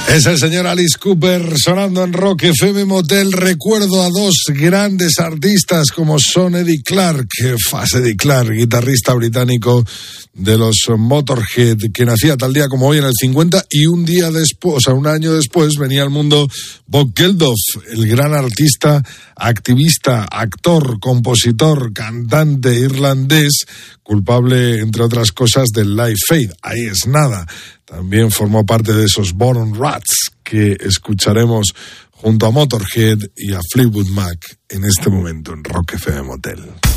Es el señor Alice Cooper sonando en Rock FM Motel. Recuerdo a dos grandes artistas como son Eddie Clark, guitarrista británico de los Motorhead, que nacía tal día como hoy en el 50, y un año después venía al mundo Bob Geldof, el gran artista, activista, actor, compositor, cantante irlandés, culpable, entre otras cosas, del Live Aid. Ahí es nada. También formó parte de esos Bottom Rats que escucharemos junto a Motorhead y a Fleetwood Mac en este momento en Rock FM Motel.